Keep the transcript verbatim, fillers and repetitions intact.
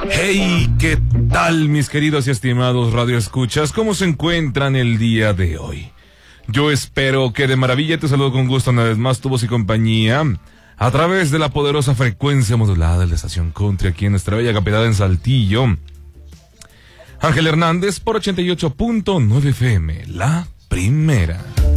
Hey, ¿qué tal, mis queridos y estimados radioescuchas? ¿Cómo se encuentran el día de hoy? Yo espero que de maravilla. Te saludo con gusto una vez más, tu voz y compañía, a través de la poderosa frecuencia modulada de la estación Country aquí en nuestra bella capital en Saltillo. Ángel Hernández por ochenta y ocho punto nueve F M, la primera.